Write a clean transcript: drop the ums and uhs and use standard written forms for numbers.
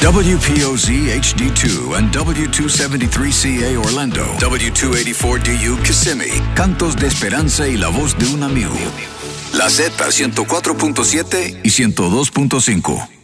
WPOZ HD2 and W273CA Orlando, W284DU Kissimmee, cantos de esperanza y la voz de un amigo. La Z 104.7 y 102.5.